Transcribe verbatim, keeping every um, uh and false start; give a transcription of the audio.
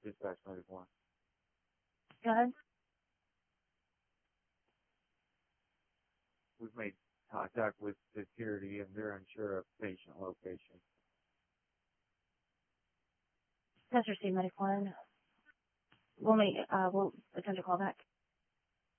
Dispatch medic one. Go ahead. We've made contact with security and they're unsure of patient location. That's received, medic one. We'll make, uh, we'll attempt to call back.